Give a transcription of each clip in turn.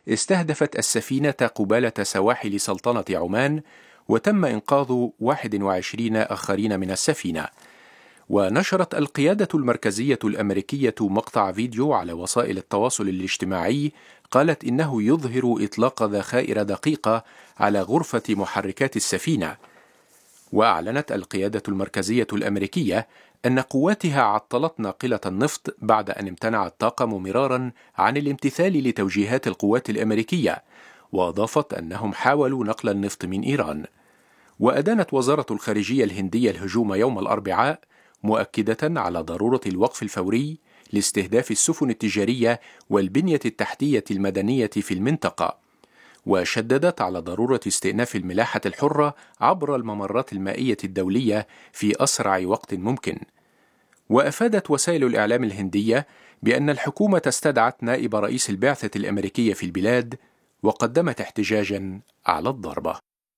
استهدفت السفينة قبالة سواحل سلطنة عمان، وتم إنقاذ 21 آخرين من السفينة. ونشرت القيادة المركزية الأمريكية مقطع فيديو على وسائل التواصل الاجتماعي قالت إنه يظهر إطلاق ذخائر دقيقة على غرفة محركات السفينة. وأعلنت القيادة المركزية الأمريكية أن قواتها عطلت ناقلة النفط بعد أن امتنع الطاقم مرارا عن الامتثال لتوجيهات القوات الأمريكية، وأضافت أنهم حاولوا نقل النفط من إيران. وأدانت وزارة الخارجية الهندية الهجوم يوم الأربعاء، مؤكدة على ضرورة الوقف الفوري لاستهداف السفن التجارية والبنية التحتية المدنية في المنطقة، وشددت على ضرورة استئناف الملاحة الحرة عبر الممرات المائية الدولية في أسرع وقت ممكن. وأفادت وسائل الإعلام الهندية بأن الحكومة استدعت نائب رئيس البعثة الأمريكية في البلاد، وقدمت احتجاجا على الضربة.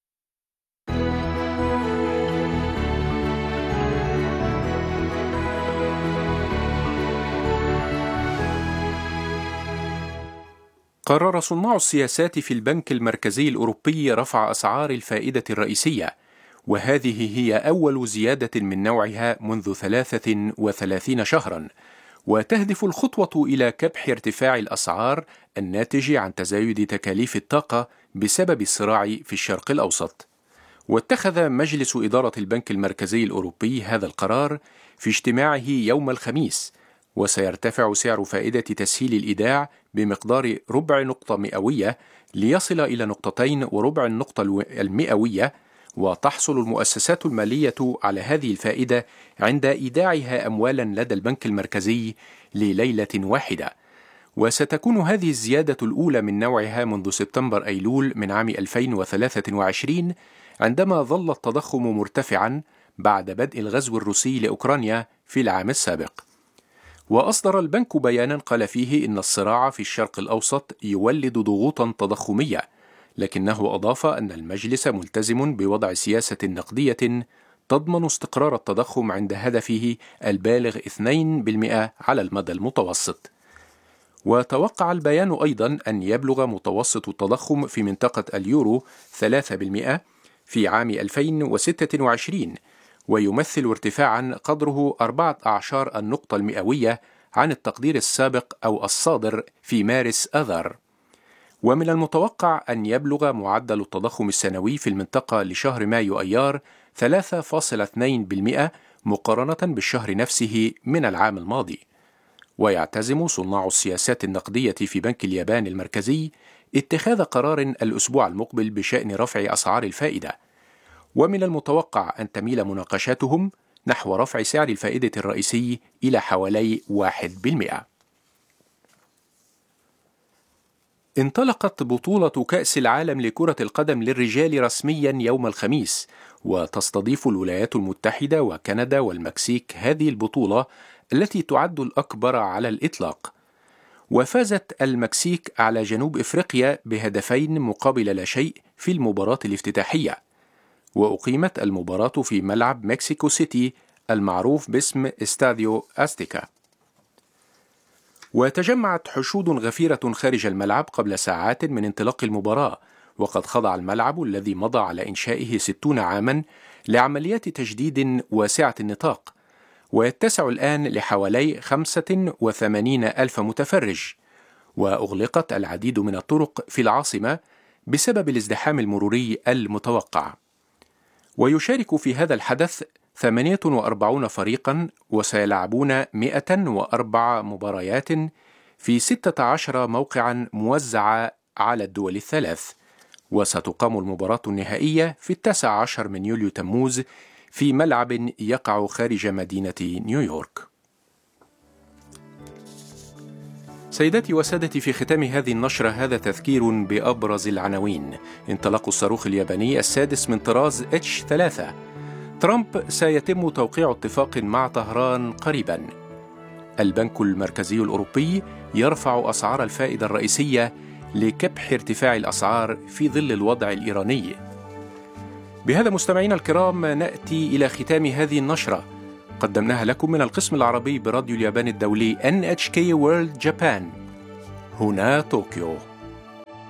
قرر صناع السياسات في البنك المركزي الأوروبي رفع أسعار الفائدة الرئيسية، وهذه هي أول زيادة من نوعها منذ 33 شهرا، وتهدف الخطوة إلى كبح ارتفاع الأسعار الناتج عن تزايد تكاليف الطاقة بسبب الصراع في الشرق الأوسط. واتخذ مجلس إدارة البنك المركزي الأوروبي هذا القرار في اجتماعه يوم الخميس، وسيرتفع سعر فائدة تسهيل الإيداع بمقدار 0.5 نقطة مئوية ليصل إلى 2.25 نقطة المئوية، وتحصل المؤسسات المالية على هذه الفائدة عند إيداعها أموالا لدى البنك المركزي لليلة واحدة. وستكون هذه الزيادة الأولى من نوعها منذ سبتمبر أيلول من عام 2023، عندما ظل التضخم مرتفعا بعد بدء الغزو الروسي لأوكرانيا في العام السابق. وأصدر البنك بيانا قال فيه إن الصراع في الشرق الأوسط يولد ضغوطا تضخمية، لكنه أضاف أن المجلس ملتزم بوضع سياسة نقدية تضمن استقرار التضخم عند هدفه البالغ 2% على المدى المتوسط. وتوقع البيان أيضا أن يبلغ متوسط التضخم في منطقة اليورو 3% في عام 2026، ويمثل ارتفاعا قدره 14 النقطة المئوية عن التقدير السابق أو الصادر في مارس آذار. ومن المتوقع أن يبلغ معدل التضخم السنوي في المنطقة لشهر مايو أيار 3.2% مقارنة بالشهر نفسه من العام الماضي. ويعتزم صناع السياسات النقدية في بنك اليابان المركزي اتخاذ قرار الأسبوع المقبل بشأن رفع أسعار الفائدة، ومن المتوقع أن تميل مناقشاتهم نحو رفع سعر الفائدة الرئيسي إلى حوالي 1%. انطلقت بطولة كأس العالم لكرة القدم للرجال رسميا يوم الخميس، وتستضيف الولايات المتحدة وكندا والمكسيك هذه البطولة التي تعد الأكبر على الإطلاق. وفازت المكسيك على جنوب إفريقيا بهدفين مقابل لا شيء في المباراة الافتتاحية. وأقيمت المباراة في ملعب مكسيكو سيتي المعروف باسم استاديو أستيكا. وتجمعت حشود غفيرة خارج الملعب قبل ساعات من انطلاق المباراة، وقد خضع الملعب الذي مضى على إنشائه 60 عاما لعمليات تجديد واسعة النطاق، ويتسع الآن لحوالي 85 ألف متفرج. وأغلقت العديد من الطرق في العاصمة بسبب الازدحام المروري المتوقع. ويشارك في هذا الحدث 48 فريقا، وسيلعبون 104 مباريات في 16 موقعا موزعة على الدول الثلاث. وستقام المباراة النهائية في 19 من يوليو تموز في ملعب يقع خارج مدينة نيويورك. سيداتي وسادتي، في ختام هذه النشرة هذا تذكير بأبرز العناوين. انطلاق الصاروخ الياباني السادس من طراز H3. ترامب سيتم توقيع اتفاق مع طهران قريبا. البنك المركزي الأوروبي يرفع أسعار الفائدة الرئيسية لكبح ارتفاع الأسعار في ظل الوضع الإيراني. بهذا مستمعينا الكرام نأتي إلى ختام هذه النشرة، قدمناها لكم من القسم العربي براديو اليابان الدولي NHK World Japan، هنا طوكيو.